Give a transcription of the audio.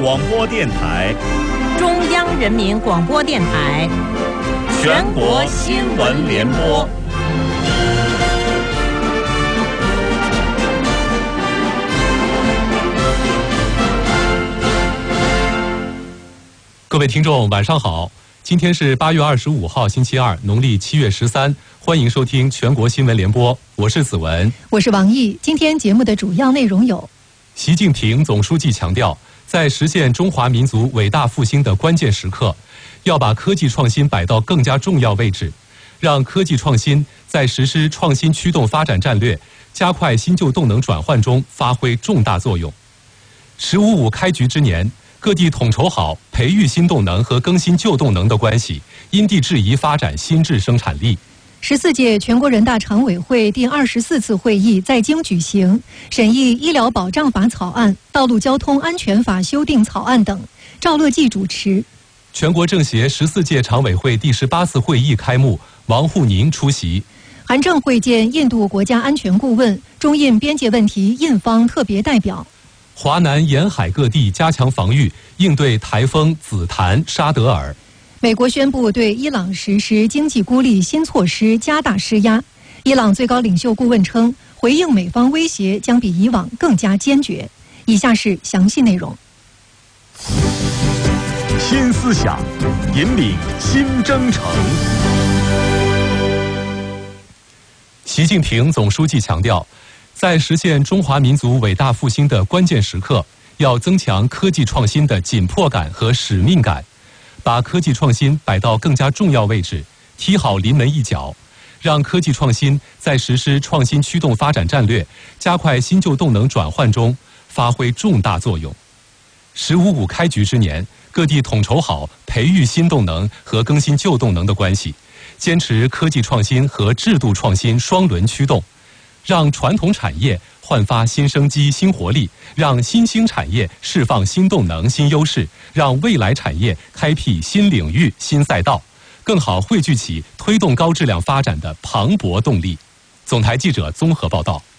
广播电台、 中央人民广播电台、 全国新闻联播。 各位听众，晚上好！今天是8月25号，星期二，农历7月13。欢迎收听全国新闻联播，我是子文， 我是王毅。今天节目的主要内容有： 习近平总书记强调，在实现中华民族伟大复兴的关键时刻，要把科技创新摆到更加重要位置，让科技创新在实施创新驱动发展战略、加快新旧动能转换中发挥重大作用。“15+5”开局之年，各地统筹好培育新动能和更新旧动能的关系，因地制宜发展新质生产力。 14届全国人大常委会第24次会议在京举行，审议医疗保障法草案、道路交通安全法修订草案等。赵乐际主持。 全国政协14届常委会第18次会议开幕，王沪宁出席。 韩正会见印度国家安全顾问、中印边界问题印方特别代表。 华南沿海各地加强防御，应对台风紫檀、沙德尔。 美国宣布对伊朗实施经济孤立新措施，加大施压。伊朗最高领袖顾问称，回应美方威胁将比以往更加坚决。以下是详细内容。 新思想，引领新征程。 习近平总书记强调，在实现中华民族伟大复兴的关键时刻，要增强科技创新的紧迫感和使命感，把科技创新摆到更加重要位置，踢好临门一脚，让科技创新在实施创新驱动发展战略、加快新旧动能转换中发挥重大作用。“15+5”开局之年，各地统筹好培育新动能和更新旧动能的关系，坚持科技创新和制度创新双轮驱动，让传统产业焕发新生机、新活力，让新兴产业释放新动能、新优势，让未来产业开辟新领域、新赛道，更好汇聚起推动高质量发展的磅礴动力。总台记者综合报道。